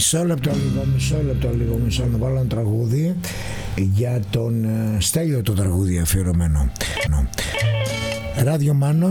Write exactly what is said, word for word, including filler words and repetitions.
Μισό λεπτό λίγο, μισό λεπτό λίγο, μισό να βάλω ένα τραγούδι για τον Στέλιο, το τραγούδι αφιερωμένο. Ράδιο Μάνος.